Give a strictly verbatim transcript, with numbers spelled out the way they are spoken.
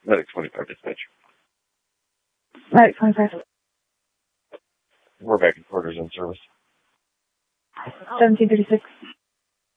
Medic twenty-five dispatch. Medic twenty-five. We're back in quarters in service. seventeen thirty-six.